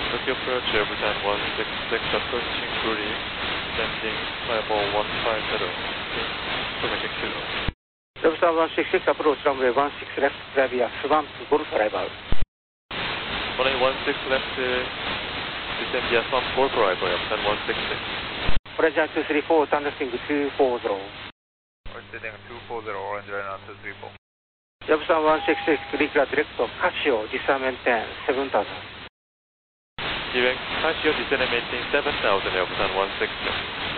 Tokyo approach, Busan 166, approaching Guri, landing level 150, domestic kilo. Busan 166, approach runway 16 left, Xavier, Swamp, Golf arrival. Runway 16 left, descend via Swamp, Golf arrival, Busan 166. Orange 234, conducting 240. Proceeding 240, Orange Line 234. Busan 166, Recla direct, Casio, descend maintain 7000. Direct Casio, descend and maintain 7000, Busan 166.